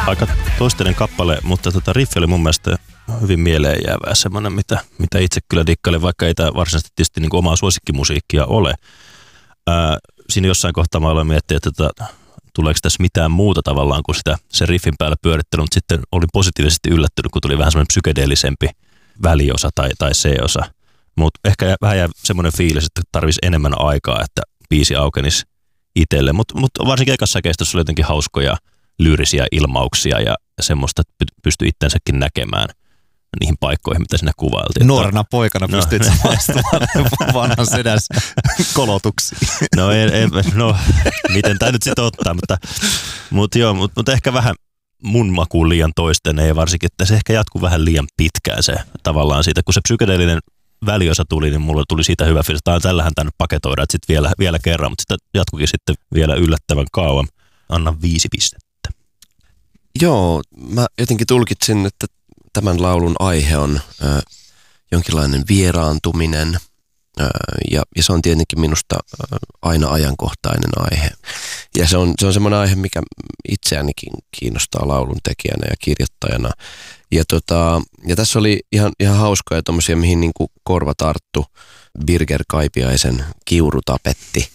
Aika toisteinen kappale, mutta riffi oli mun mielestä hyvin mieleen jäävää, semmoinen, mitä itse kyllä dikkailen, vaikka ei tämä varsinaisesti tietysti niin kuin omaa suosikkimusiikkia ole. Siinä jossain kohtaa mä aloin miettiä, että tuleeko tässä mitään muuta tavallaan kuin sen riffin päällä pyörittely, mutta sitten olin positiivisesti yllättynyt, kun tuli vähän semmoinen psykedeellisempi väliosa tai C-osa. Mutta ehkä vähän jää semmoinen fiilis, että tarvisi enemmän aikaa, että biisi aukenisi itselle. Mutta varsinkin ekassa keistossa oli jotenkin hauskoja lyyrisiä ilmauksia ja semmoista, että pystyi itsensäkin näkemään niihin paikkoihin, mitä siinä kuvailtiin. Nuorena poikana pystyt samaistumaan vanhan sedäs kolotuksiin. No, miten tämä nyt sitten ottaa, mutta ehkä vähän mun makuun liian toisten, ja varsinkin, että se ehkä jatkuu vähän liian pitkään se tavallaan siitä, kun se psykedeellinen väliosa tuli, niin mulla tuli siitä hyvä fiilis, että tällähän tämä nyt paketoidaan, että sitten vielä kerran, mutta sitä jatkuikin sitten vielä yllättävän kauan. Annan 5 pistettä. Joo, mä jotenkin tulkitsin, että tämän laulun aihe on jonkinlainen vieraantuminen ja se on tietenkin minusta aina ajankohtainen aihe. Ja se on semmoinen aihe, mikä itseänikin kiinnostaa laulun tekijänä ja kirjoittajana. Ja tässä oli ihan hauskoja tommosia, mihin niinku korva tarttu. Birger Kaipiaisen Kiurutapetti,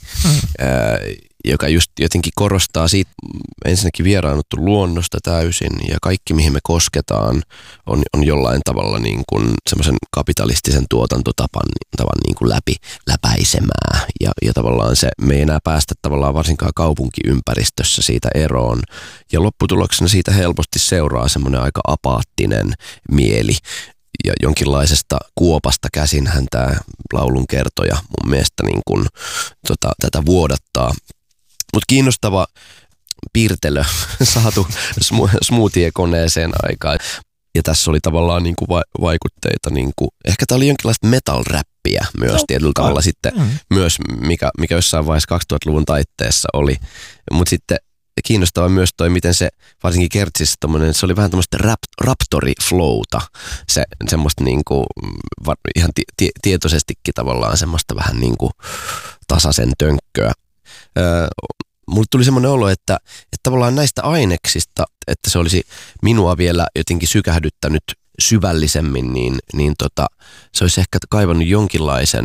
joka just jotenkin korostaa siitä ensinnäkin vieraannuttu luonnosta täysin ja kaikki mihin me kosketaan on jollain tavalla niin kuin semmoisen kapitalistisen tuotantotavan niin kuin läpäisemää ja tavallaan se me ei enää päästä tavallaan varsinkaan kaupunkiympäristössä siitä eroon ja lopputuloksena siitä helposti seuraa semmoinen aika apaattinen mieli. Ja jonkinlaisesta kuopasta käsinhän tämä laulun kertoja mun mielestä niin kuin, tätä vuodattaa. Mutta kiinnostava piirtelö saatu smoothie-koneeseen aikaan. Ja tässä oli tavallaan niin kuin vaikutteita, niin kuin, ehkä tämä oli jonkinlaista metal-räppiä myös tietyllä tavalla sitten, myös mikä jossain vaiheessa 2000-luvun taitteessa oli. Mutta sitten kiinnostavaa myös toi, miten se varsinkin Kertsissä se oli vähän tämmöistä raptori-flowta, semmoista niinku, ihan tietoisestikin tavallaan semmoista vähän niinku tasaisen tönkköä. Mulle tuli semmoinen olo, että tavallaan näistä aineksista, että se olisi minua vielä jotenkin sykähdyttänyt syvällisemmin, niin se olisi ehkä kaivannut jonkinlaisen